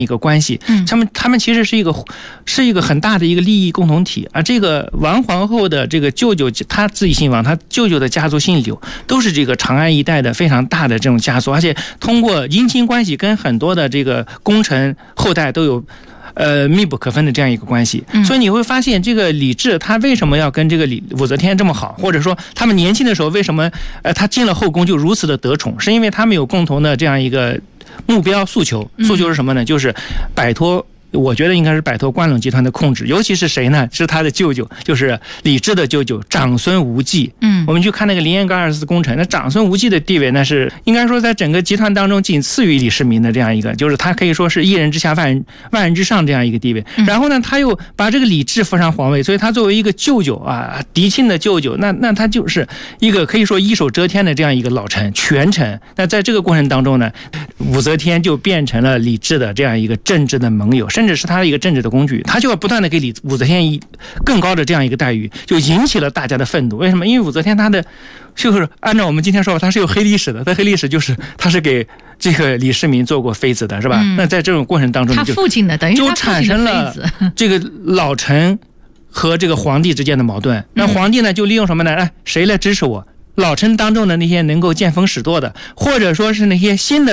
一个关系，他们其实是一个很大的一个利益共同体啊。这个王皇后的这个舅舅，他自己姓王，他舅舅的家族姓柳，都是这个长安一带的非常大的这种家族，而且通过姻亲关系跟很多的这个功臣后代都有密不可分的这样一个关系。所以你会发现这个李治他为什么要跟这个武则天这么好，或者说他们年轻的时候为什么他进了后宫就如此的得宠，是因为他们有共同的这样一个目标诉求是什么呢？就是摆脱，我觉得应该是摆脱关陇集团的控制，尤其是谁呢？是他的舅舅，就是李治的舅舅长孙无忌。我们去看那个凌烟阁24功臣，那长孙无忌的地位那是应该说在整个集团当中仅次于李世民的这样一个，就是他可以说是一人之下万人之上这样一个地位。然后呢，他又把这个李治扶上皇位，所以他作为一个舅舅啊，嫡亲的舅舅，那他就是一个可以说一手遮天的这样一个老臣权臣。那在这个过程当中呢，武则天就变成了李治的这样一个政治的盟友，甚至是他的一个政治的工具，他就要不断的给武则天更高的这样一个待遇，就引起了大家的愤怒。为什么？因为武则天他的就是按照我们今天说法，他是有黑历史的，他黑历史就是他是给这个李世民做过妃子的，是吧？那在这种过程当中他父亲的等于就产生了这个老臣和这个皇帝之间的矛盾。那皇帝呢就利用什么呢？谁来支持我？老臣当中的那些能够见风使舵的，或者说是那些新的